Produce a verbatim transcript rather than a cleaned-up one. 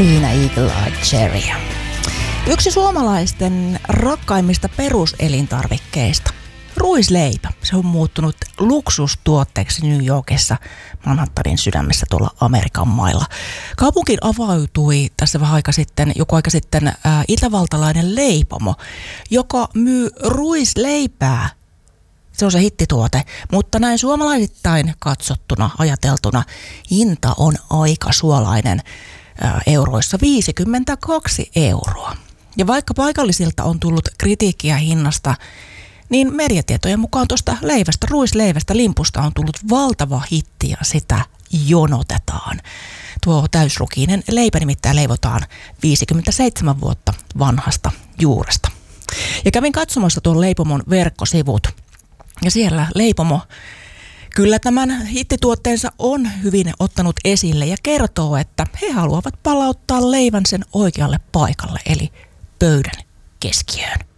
Siinä Eagle Eye Cherry. Yksi suomalaisten rakkaimmista peruselintarvikkeista. Ruisleipä. Se on muuttunut luksustuotteeksi New Yorkissa, Manhattanin sydämessä tuolla Amerikan mailla. Kaupunkiin avautui tässä vähän aika sitten, joku aika sitten ää, itävaltalainen leipomo, joka myy ruisleipää. Se on se hittituote, mutta näin suomalaisittain katsottuna, ajateltuna, hinta on aika suolainen ää, euroissa viisikymmentäkaksi euroa. Ja vaikka paikallisilta on tullut kritiikkiä hinnasta, niin mediatietojen mukaan tuosta leivästä, ruisleivästä, limpusta on tullut valtava hitti ja sitä jonotetaan. Tuo täysrukiinen leipä nimittäin leivotaan viisikymmentäseitsemän vuotta vanhasta juuresta. Ja kävin katsomassa tuon leipomon verkkosivut ja siellä leipomo kyllä tämän hittituotteensa on hyvin ottanut esille ja kertoo, että he haluavat palauttaa leivän sen oikealle paikalle eli pöydän keskiöön.